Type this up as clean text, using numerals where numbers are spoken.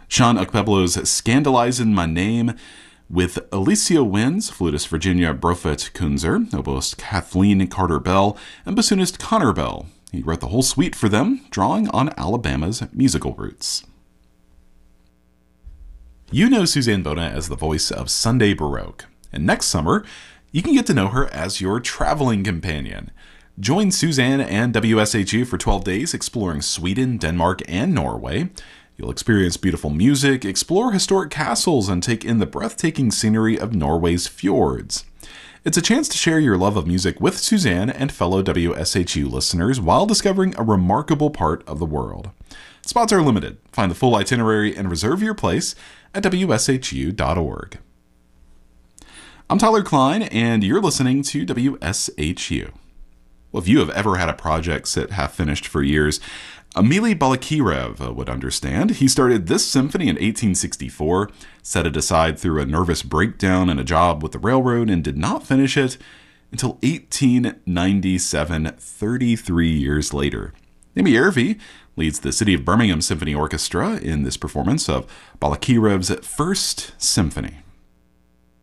Sean Okpeblo's Scandalizin' My Name, with Alicia Wins, flutist Virginia Brofet Kunzer, oboist Kathleen Carter Bell, and bassoonist Connor Bell. He wrote the whole suite for them, drawing on Alabama's musical roots. You know Suzanne Bona as the voice of Sunday Baroque, and next summer, you can get to know her as your traveling companion. Join Suzanne and WSHU for 12 days exploring Sweden, Denmark, and Norway. You'll experience beautiful music, explore historic castles, and take in the breathtaking scenery of Norway's fjords. It's a chance to share your love of music with Suzanne and fellow WSHU listeners while discovering a remarkable part of the world. Spots are limited. Find the full itinerary and reserve your place at WSHU.org. I'm Tyler Klein, and you're listening to WSHU. Well, if you have ever had a project sit half-finished for years, Emily Balakirev would understand. He started this symphony in 1864, set it aside through a nervous breakdown and a job with the railroad, and did not finish it until 1897, 33 years later. Amy Yervi leads the City of Birmingham Symphony Orchestra in this performance of Balakirev's First Symphony.